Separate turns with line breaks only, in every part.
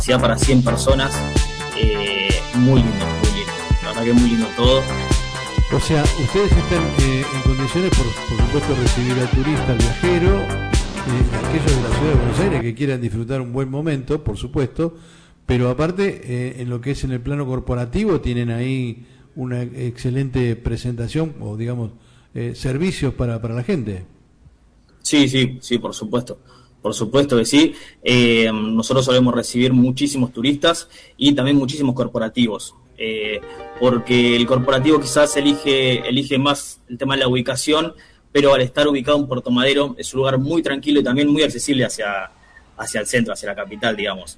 capacidad para 100 personas. Muy lindo, muy lindo. La verdad que muy lindo todo.
O sea, ustedes están en condiciones, por supuesto, de recibir al turista, al viajero, aquellos de la ciudad de Buenos Aires que quieran disfrutar un buen momento, por supuesto, pero aparte, en lo que es en el plano corporativo, tienen ahí una excelente presentación o, digamos, servicios para la gente.
Sí, por supuesto. Por supuesto que sí. Nosotros solemos recibir muchísimos turistas y también muchísimos corporativos. Porque el corporativo quizás elige más el tema de la ubicación, pero al estar ubicado en Puerto Madero es un lugar muy tranquilo y también muy accesible hacia el centro, hacia la capital, digamos.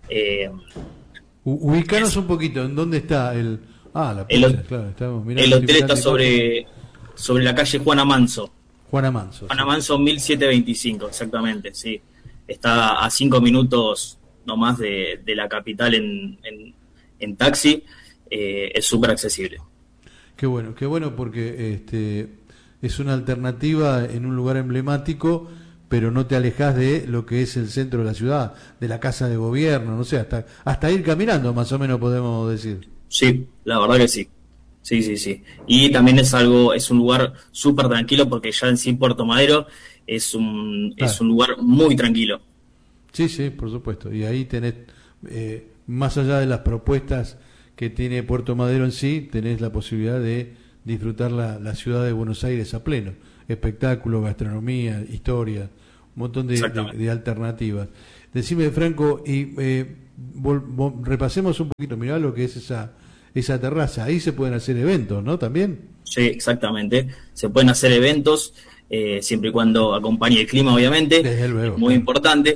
Ubicanos un poquito, ¿en dónde está el...? La
plaza,
claro, estamos mirando.
El hotel está sobre la calle Juana Manso.
Juana Manso.
Juana Manso 1725, exactamente, sí. Está a 5 minutos nomás de la capital en taxi. Es súper accesible.
Qué bueno porque es una alternativa en un lugar emblemático, pero no te alejas de lo que es el centro de la ciudad, de la casa de gobierno, no sé, hasta ir caminando más o menos podemos decir.
Sí, la verdad que sí. Sí. Y también es un lugar súper tranquilo porque ya en sí Puerto Madero es un lugar muy tranquilo.
Sí, por supuesto. Y ahí tenés, más allá de las propuestas que tiene Puerto Madero en sí, tenés la posibilidad de disfrutar la ciudad de Buenos Aires a pleno. Espectáculo, gastronomía, historia, un montón de alternativas. Decime, Franco, y repasemos un poquito, mirá lo que es esa terraza. Ahí se pueden hacer eventos, ¿no? ¿También?
Sí, exactamente. Se pueden hacer eventos, siempre y cuando acompañe el clima, obviamente.
Desde luego.
Es muy importante.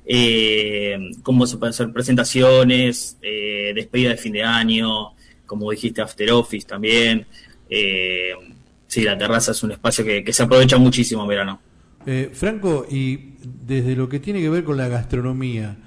Cómo se pueden hacer presentaciones, despedida de fin de año, como dijiste, after office también. Sí, la terraza es un espacio que se aprovecha muchísimo en verano.
Franco, y desde lo que tiene que ver con la gastronomía,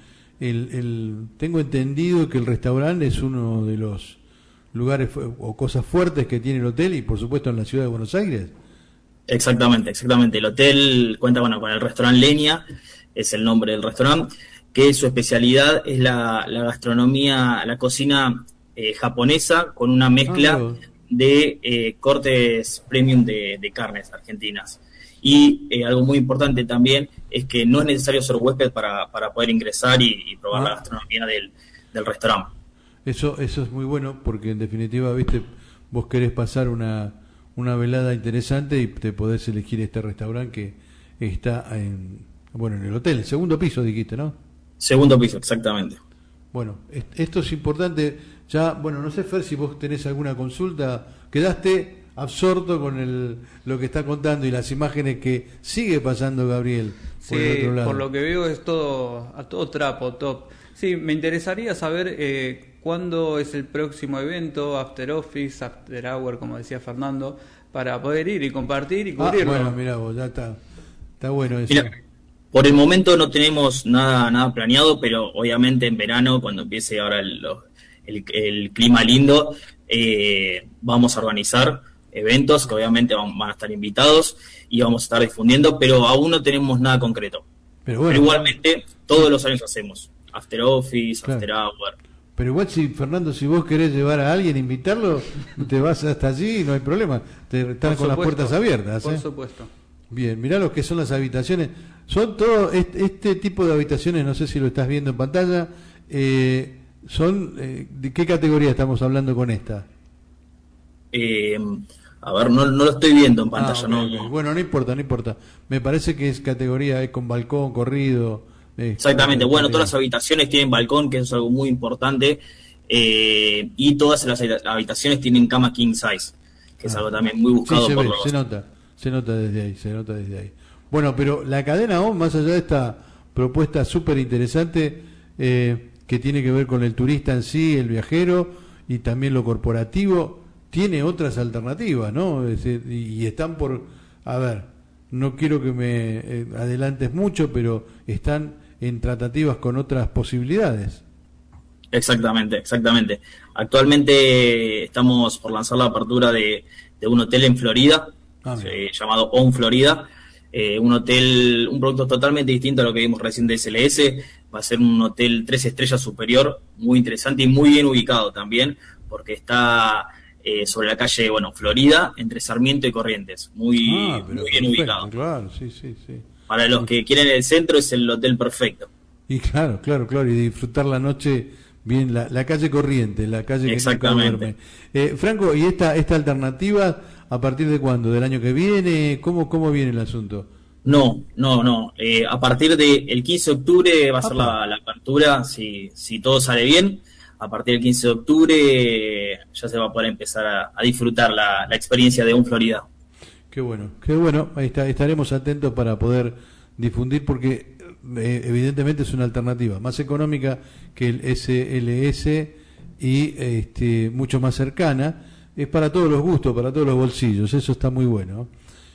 tengo entendido que el restaurante es uno de los lugares o cosas fuertes que tiene el hotel y por supuesto en la ciudad de Buenos Aires.
Exactamente. El hotel cuenta con el restaurante Leña, es el nombre del restaurante, que su especialidad es la gastronomía, la cocina japonesa con una mezcla de cortes premium de carnes argentinas. Y algo muy importante también es que no es necesario ser huésped para poder ingresar y probar la gastronomía del restaurante.
Eso es muy bueno porque en definitiva, viste, vos querés pasar una velada interesante y te podés elegir este restaurante que está en el hotel, el segundo piso dijiste, ¿no?
Segundo piso, exactamente.
Bueno, esto es importante. Ya, no sé, Fer, si vos tenés alguna consulta. Quedaste absorto con lo que está contando y las imágenes que sigue pasando Gabriel por el otro lado.
Por lo que veo es todo a todo trapo, top. Sí, me interesaría saber cuándo es el próximo evento, After Office, After Hour, como decía Fernando, para poder ir y compartir y cubrirlo.
Bueno, mirá vos, ya está bueno eso.
Mira, por el momento no tenemos nada planeado, pero obviamente en verano, cuando empiece ahora el clima lindo, vamos a organizar eventos que obviamente van a estar invitados y vamos a estar difundiendo, pero aún no tenemos nada concreto. Pero igualmente todos los años hacemos After Office, claro. After Hour.
Pero igual, Fernando, si vos querés llevar a alguien, invitarlo, te vas hasta allí y no hay problema. Están con las puertas abiertas.
Por supuesto.
Bien, mirá lo que son las habitaciones. Son todo este tipo de habitaciones, no sé si lo estás viendo en pantalla. Son ¿de qué categoría estamos hablando con esta?
A ver, no lo estoy viendo en pantalla.
Okay. Bueno, no importa. Me parece que es categoría con balcón, corrido.
Exactamente, todas las habitaciones tienen balcón, que es algo muy importante, y todas las habitaciones tienen cama king size, que es algo también muy buscado
sí,
por
los... Se nota desde ahí. Bueno, pero la cadena ON, más allá de esta propuesta súper interesante, que tiene que ver con el turista en sí, el viajero, y también lo corporativo, tiene otras alternativas, ¿no? Y están por... A ver, no quiero que me adelantes mucho, pero están en tratativas con otras posibilidades.
Exactamente. Actualmente estamos por lanzar la apertura de un hotel en Florida, llamado ON Florida, un producto totalmente distinto a lo que vimos recién de SLS, va a ser un hotel 3 estrellas superior, muy interesante y muy bien ubicado también, porque está sobre la calle, Florida, entre Sarmiento y Corrientes, muy bien
perfecto,
ubicado.
Claro, sí, sí, sí.
Para los que quieren el centro es el hotel perfecto.
Y claro, y disfrutar la noche bien, la calle Corrientes, la calle que nunca duerme. Franco, ¿y esta alternativa a partir de cuándo? ¿Del año que viene? ¿Cómo viene el asunto?
No. A partir del 15 de octubre va a ser la apertura, si todo sale bien. A partir del 15 de octubre ya se va a poder empezar a disfrutar la experiencia de un Florida.
Qué bueno. Ahí estaremos atentos para poder difundir, porque evidentemente es una alternativa más económica que el SLS y mucho más cercana. Es para todos los gustos, para todos los bolsillos. Eso está muy bueno.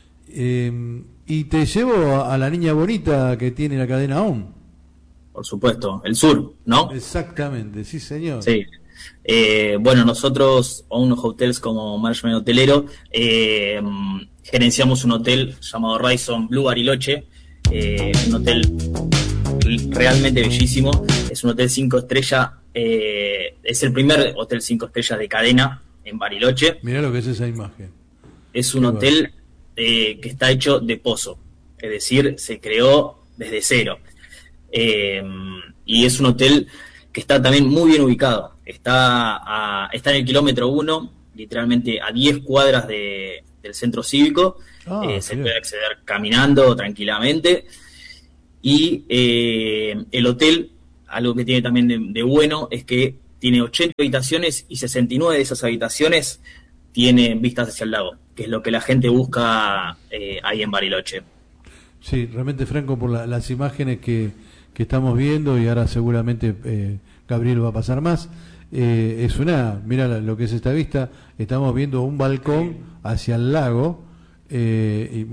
Y te llevo a la niña bonita que tiene la cadena ON.
Por supuesto, el sur, ¿no?
Exactamente, sí señor.
Sí. Nosotros, o unos hotels como management hotelero, gerenciamos un hotel llamado Radisson Blu Bariloche, un hotel realmente bellísimo. Es un hotel 5 estrellas, es el primer hotel 5 estrellas de cadena en Bariloche.
Mirá lo que es esa imagen.
Es un hotel que está hecho de pozo, es decir, se creó desde cero. Y es un hotel que está también muy bien ubicado. Está en el kilómetro 1, literalmente a 10 cuadras del centro cívico. Se puede acceder caminando tranquilamente. Y el hotel, algo que tiene también de bueno, es que tiene 80 habitaciones y 69 de esas habitaciones tienen vistas hacia el lago, que es lo que la gente busca ahí en Bariloche.
Sí, realmente, Franco, por las imágenes que estamos viendo, y ahora seguramente Gabriel va a pasar más, mira lo que es esta vista. Estamos viendo un balcón hacia el lago, y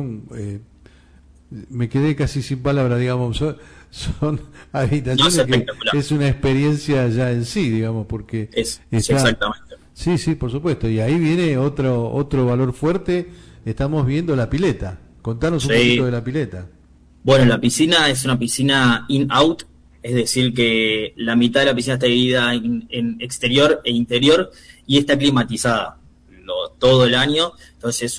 me quedé casi sin palabras, digamos. Son habitaciones que es una experiencia ya en sí, digamos, porque
exactamente.
Sí, por supuesto. Y ahí viene otro valor fuerte. Estamos viendo la pileta. Contanos un poquito de la pileta.
Bueno, la piscina es una piscina in-out, es decir, que la mitad de la piscina está dividida en exterior e interior y está climatizada todo el año. Entonces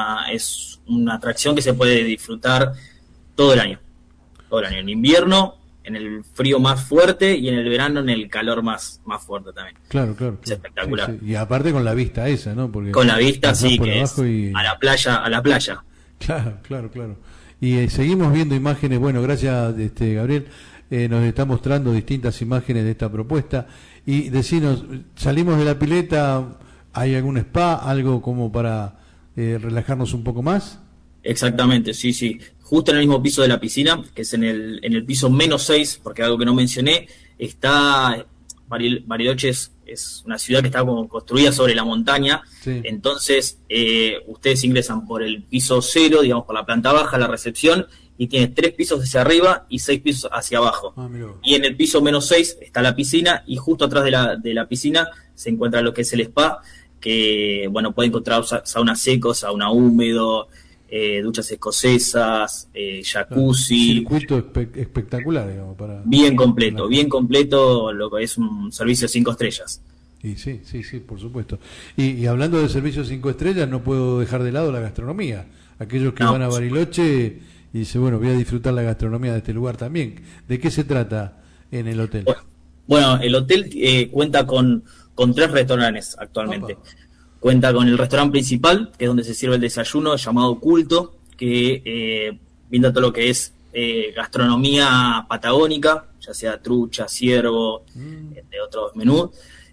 es una atracción que se puede disfrutar todo el año. En invierno, en el frío más fuerte, y en el verano en el calor más fuerte también.
Claro.
Es espectacular.
Sí. Y aparte con la vista esa, ¿no? Porque
con la vista, sí, que es a la playa.
Claro. Y seguimos viendo imágenes. Bueno, gracias, Gabriel. Nos está mostrando distintas imágenes de esta propuesta. Y decinos, salimos de la pileta, ¿hay algún spa, algo como para relajarnos un poco más?
Exactamente, sí. Justo en el mismo piso de la piscina, que es en el piso -6, porque algo que no mencioné, está Bariloche es una ciudad que está como construida sobre la montaña. Sí. Entonces ustedes ingresan por el piso 0, digamos por la planta baja, la recepción, y tiene 3 pisos hacia arriba y 6 pisos hacia abajo. Y en el piso -6 está la piscina, y justo atrás de la piscina se encuentra lo que es el spa, que puede encontrar sauna seco, sauna húmedo, duchas escocesas, jacuzzi.
Circuito espectacular, digamos.
Bien completo, lo que es un servicio 5 estrellas.
Y sí, por supuesto. Y hablando de servicios 5 estrellas, no puedo dejar de lado la gastronomía. Aquellos que van a Bariloche y dicen, voy a disfrutar la gastronomía de este lugar también. ¿De qué se trata en el hotel?
Bueno, el hotel cuenta con 3 restaurantes actualmente. Opa. Cuenta con el restaurante principal, que es donde se sirve el desayuno, llamado Culto, que brinda todo lo que es gastronomía patagónica, ya sea trucha, ciervo, entre otros menús.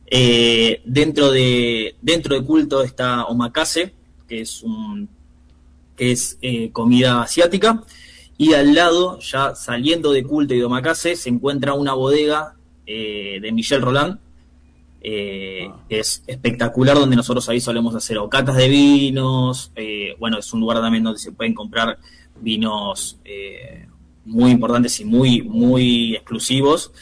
Dentro de Culto está Omakase, que es comida asiática, y al lado, ya saliendo de Culto y de Omakase, se encuentra una bodega de Michel Roland, que es espectacular, donde nosotros ahí solemos hacer catas de vinos. Es un lugar también donde se pueden comprar vinos muy importantes y muy, muy exclusivos.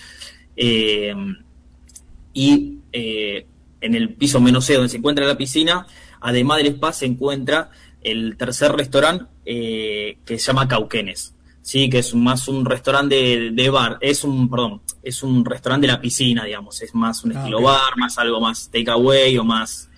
Y en el piso -C, donde se encuentra la piscina, además del spa, se encuentra el tercer restaurante, que se llama Cauquenes. Sí, que es más un restaurante de bar, es un restaurante de la piscina, digamos, es más un estilo
Ok.
bar, más algo más takeaway o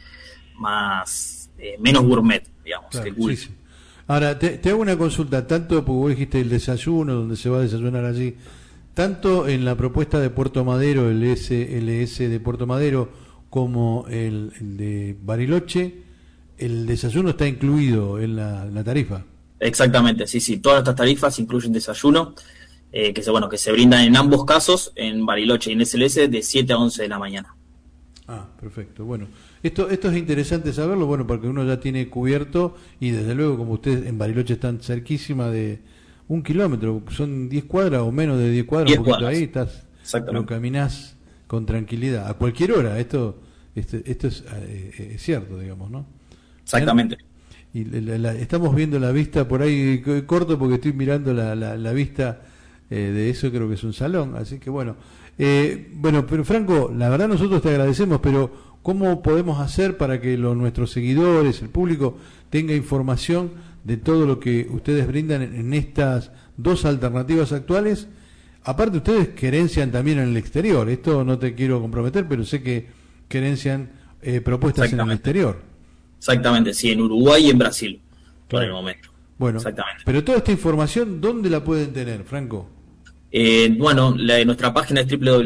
menos gourmet, digamos, que
Claro, sí,
Gulf.
sí. Ahora, te hago una consulta, tanto porque vos dijiste el desayuno, donde se va a desayunar allí, tanto en la propuesta de Puerto Madero, el SLS de Puerto Madero, como el de Bariloche, el desayuno está incluido en la tarifa.
Exactamente, sí, sí, todas estas tarifas incluyen desayuno, que se brindan en ambos casos, en Bariloche y en SLS, de 7 a 11 de la mañana.
Ah, perfecto. Bueno, esto es interesante saberlo, bueno, porque uno ya tiene cubierto y desde luego, como ustedes en Bariloche están cerquísima de 1 kilómetro, son 10 cuadras o menos de 10 cuadras,
10
un poquito ahí,
cuadras,
lo
exactamente.
caminás con tranquilidad, a cualquier hora. Esto es cierto, digamos, ¿no? Bien.
Exactamente.
Y estamos viendo la vista por ahí corto porque estoy mirando la vista de eso, creo que es un salón, así que bueno. Bueno, pero Franco, la verdad nosotros te agradecemos, pero ¿cómo podemos hacer para que nuestros seguidores, el público, tenga información de todo lo que ustedes brindan en estas dos alternativas actuales? Aparte ustedes querencian también en el exterior, esto no te quiero comprometer, pero sé que querencian propuestas en el
Exactamente.
exterior.
Exactamente, sí, en Uruguay y en Brasil, por el
Claro.
momento.
Bueno,
Exactamente.
pero toda esta información, ¿dónde la pueden tener, Franco?
Nuestra página es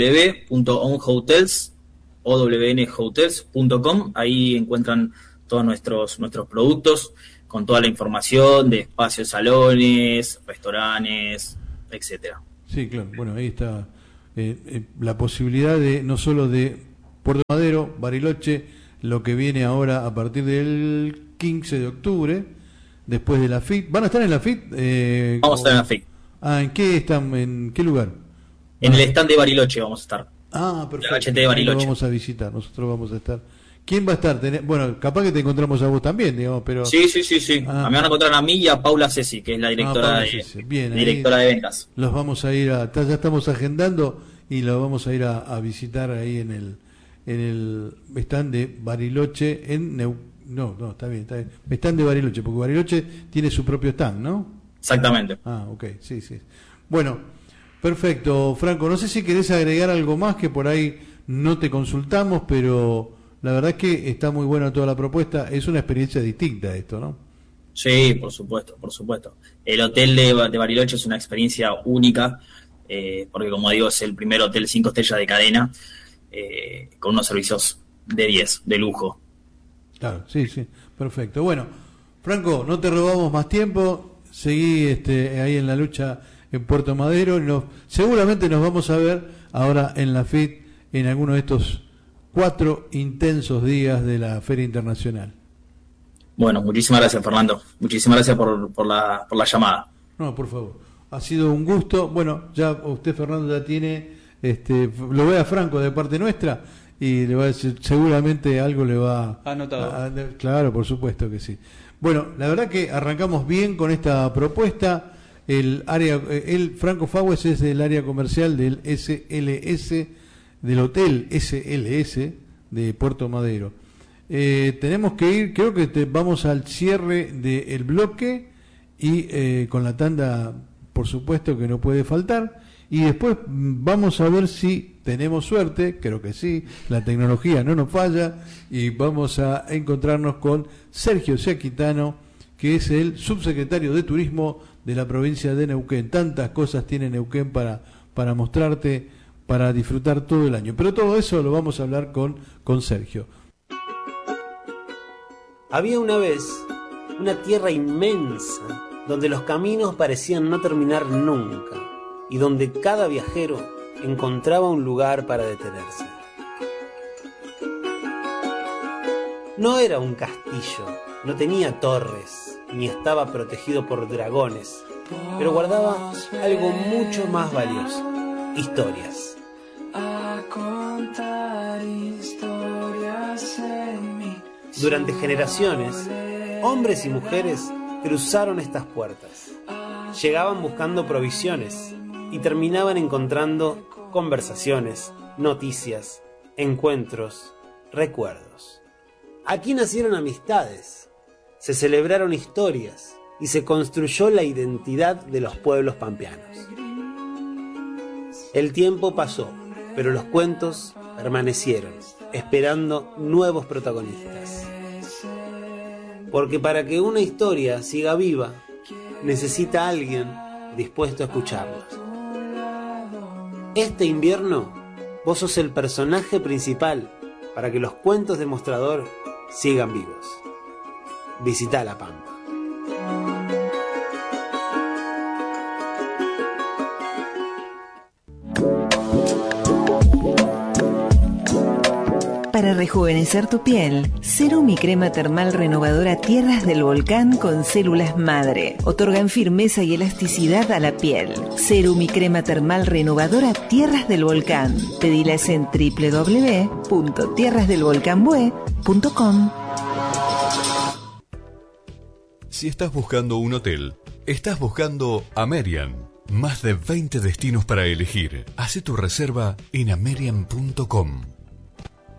www.onhotels.com. Ahí encuentran todos nuestros productos con toda la información de espacios, salones, restaurantes, etcétera.
Sí, claro. Bueno, ahí está la posibilidad de no solo de Puerto Madero, Bariloche, lo que viene ahora a partir del 15 de octubre, después de la FIT. ¿Van a estar en la FIT?
Vamos a estar en la FIC.
¿En qué están? ¿En qué lugar?
En
Van a
el
estar.
stand de Bariloche vamos a estar. La
Perfecto.
gachete de
Ahí lo
Bariloche.
vamos a visitar. Nosotros vamos a estar. ¿Quién va a estar? Bueno, capaz que te encontramos a vos también, digamos, pero.
Sí, sí, sí, sí.
Ah,
Me van a encontrar a mí y a Paula Ceci, que es la directora
Paula Ceci. Bien, ahí
directora de ventas.
los vamos a ir ya estamos agendando y los vamos a ir a visitar ahí en el stand de Bariloche en no, no, está bien, está bien. Stand de Bariloche, porque Bariloche tiene su propio stand, ¿no?
Exactamente.
Ok, sí, sí. Bueno, perfecto, Franco, no sé si querés agregar algo más que por ahí no te consultamos, pero la verdad es que está muy buena toda la propuesta, es una experiencia distinta esto, ¿no?
Sí, por supuesto, por supuesto. El hotel de Bariloche es una experiencia única, porque como digo, es el primer hotel 5 estrellas de cadena, con unos servicios de 10 de lujo.
Claro, sí, sí, perfecto. Bueno, Franco, no te robamos más tiempo, seguí ahí en la lucha en Puerto Madero, seguramente nos vamos a ver ahora en la FIT en alguno de estos 4 intensos días de la Feria Internacional.
Bueno, muchísimas gracias, Fernando. Muchísimas gracias por la llamada.
No, por favor, ha sido un gusto. Bueno, ya usted, Fernando, ya tiene, lo ve a Franco de parte nuestra y le va a decir, seguramente algo le va
Anotado.
claro, por supuesto que sí. Bueno, la verdad que arrancamos bien con esta propuesta. El Franco Fawes es del área comercial del SLS, del hotel SLS de Puerto Madero. Tenemos que ir, creo que vamos al cierre del bloque y con la tanda, por supuesto que no puede faltar, y después vamos a ver si tenemos suerte, creo que sí, la tecnología no nos falla, y vamos a encontrarnos con Sergio Sequitano, que es el subsecretario de Turismo de la provincia de Neuquén. Tantas cosas tiene Neuquén para mostrarte, para disfrutar todo el año, pero todo eso lo vamos a hablar con Sergio.
Había una vez una tierra inmensa donde los caminos parecían no terminar nunca y donde cada viajero encontraba un lugar para detenerse. No era un castillo, no tenía torres, ni estaba protegido por dragones, pero guardaba algo mucho más valioso: historias. Durante generaciones, hombres y mujeres cruzaron estas puertas. Llegaban buscando provisiones y terminaban encontrando conversaciones, noticias, encuentros, recuerdos. Aquí nacieron amistades, se celebraron historias y se construyó la identidad de los pueblos pampeanos. El tiempo pasó, pero los cuentos permanecieron, esperando nuevos protagonistas. Porque para que una historia siga viva, necesita alguien dispuesto a escucharla. Este invierno, vos sos el personaje principal para que los cuentos de Mostrador sigan vivos. Visita La Pampa.
Para rejuvenecer tu piel, Serum y crema termal renovadora Tierras del Volcán con células madre. Otorgan firmeza y elasticidad a la piel. Serum y crema termal renovadora Tierras del Volcán. Pedilas en www.tierrasdelvolcanbue.com.
Si estás buscando un hotel, estás buscando Amerian. Más de 20 destinos para elegir. Haz tu reserva en amerian.com.